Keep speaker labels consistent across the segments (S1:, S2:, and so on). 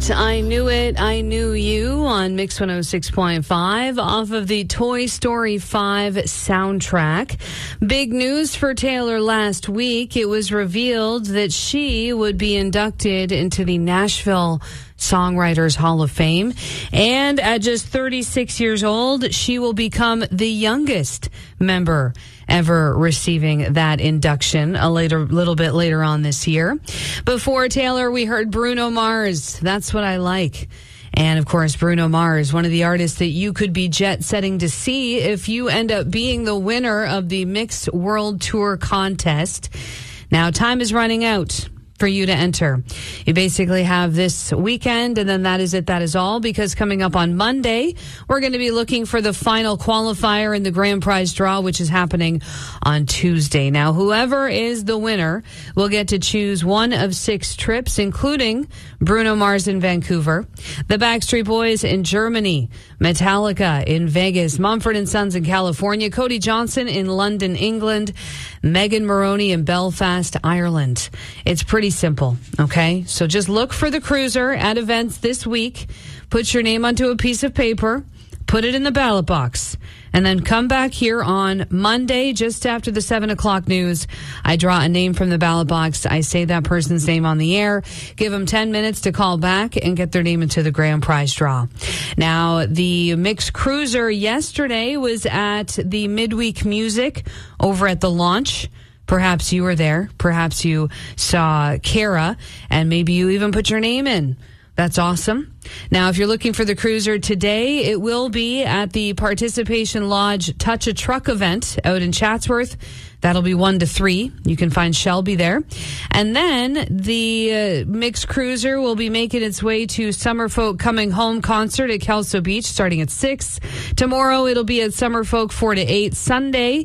S1: I Knew It, I Knew You on Mix 106.5 off of the Toy Story 5 soundtrack. Big news for Taylor last week. It was revealed that she would be inducted into the Nashville Songwriters Hall of Fame. And at just 36 years old, she will become the youngest member ever receiving that induction a little bit later on this year. Before Taylor, we heard Bruno Mars. That's What I Like. And of course, Bruno Mars, one of the artists that you could be jet setting to see if you end up being the winner of the Mixed World Tour contest. Now, time is running out for you to enter. You basically have this weekend, and then that is it. That is all, because coming up on Monday, we're going to be looking for the final qualifier in the grand prize draw, which is happening on Tuesday. Now, whoever is the winner will get to choose one of 6 trips, including Bruno Mars in Vancouver, the Backstreet Boys in Germany, Metallica in Vegas, Mumford & Sons in California, Cody Johnson in London, England, Megan Moroney in Belfast, Ireland. It's pretty simple, okay? So just look for the cruiser at events this week, put your name onto a piece of paper, put it in the ballot box, and then come back here on Monday just after the 7 o'clock news. I draw a name from the ballot box. I say that person's name on the air, give them 10 minutes to call back and get their name into the grand prize draw. Now, the Mixed Cruiser yesterday was at the Midweek Music over at the launch. Perhaps you were there. Perhaps you saw Kara, and maybe you even put your name in. That's awesome. Now, if you're looking for the cruiser today, it will be at the Participation Lodge Touch a Truck event out in Chatsworth. That'll be 1 to 3. You can find Shelby there. And then the Mixed Cruiser will be making its way to Summerfolk Coming Home concert at Kelso Beach starting at 6. Tomorrow, it'll be at Summerfolk 4 to 8. Sunday,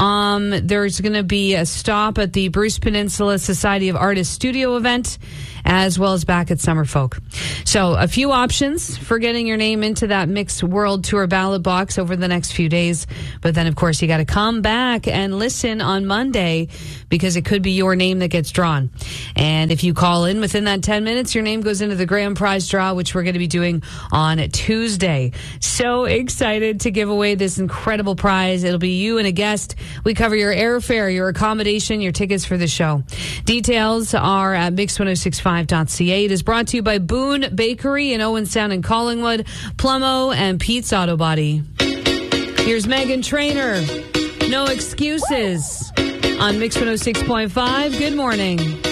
S1: there's going to be a stop at the Bruce Peninsula Society of Artists studio event, as well as back at Summerfolk. So a few options for getting your name into that Mixed World Tour ballot box over the next few days. But then, of course, you got to come back and listen on Monday, because it could be your name that gets drawn. And if you call in within that 10 minutes, your name goes into the grand prize draw, which we're going to be doing on Tuesday. So excited to give away this incredible prize. It'll be you and a guest. We cover your airfare, your accommodation, your tickets for the show. Details are at mix1065.ca. It is brought to you by Boone Bakery in Owen Sound and Collingwood, Plummo, and Pete's Auto Body. Here's Meghan Trainor. No Excuses on Mix 106.5. Good morning.